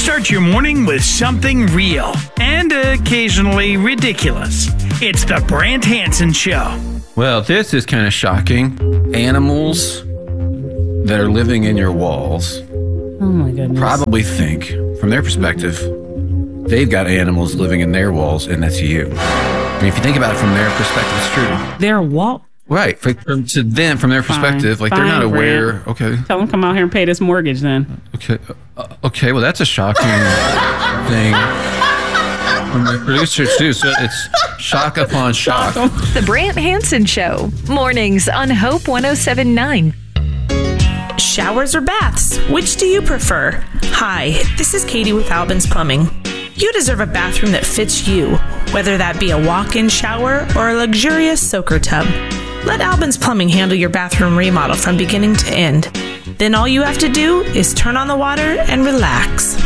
Start your morning with something real and occasionally ridiculous. It's the Brant Hansen Show. Well, this is kind of shocking. Animals that are living in your walls Oh my goodness. probably think, from their perspective, they've got animals living in their walls, and that's you. I mean, if you think about it from their perspective, it's true. Their wall. Right. To them, from their perspective, like they're not aware. Brant. Okay. Tell them come out here and pay this mortgage then. Okay. Okay. Well, that's a shocking thing from the producers too. So it's shock upon shock. The Brant Hansen Show. Mornings on Hope 107.9. Showers or baths? Which do you prefer? Hi, this is Katie with Albin's Plumbing. You deserve a bathroom that fits you, whether that be a walk-in shower or a luxurious soaker tub. Let Albin's Plumbing handle your bathroom remodel from beginning to end. Then all you have to do is turn on the water and relax.